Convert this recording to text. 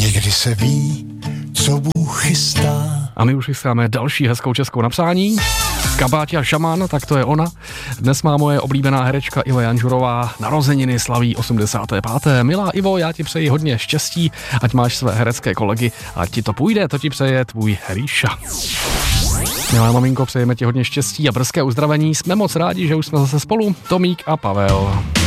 Někdy se ví, co Bůh chystá. A my už chystáme další hezkou českou napsání. Kabátia Šaman, tak to je ona. Dnes má moje oblíbená herečka Iva Janžurová narozeniny, slaví 85. Milá Ivo, já ti přeji hodně štěstí, ať máš své herecké kolegy, ať ti to půjde, to ti přeje tvůj Ríša. Milá maminko, přejeme ti hodně štěstí a brzké uzdravení. Jsme moc rádi, že už jsme zase spolu, Tomík a Pavel.